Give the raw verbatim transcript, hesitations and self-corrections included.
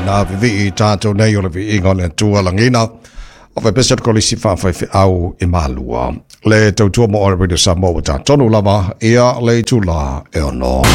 na vi tato nei o vi ingone tua langina o ve pesat kolisi fa fa au e malua le tautua mo ora radio Samoa ta tonu lava ia le tula e ono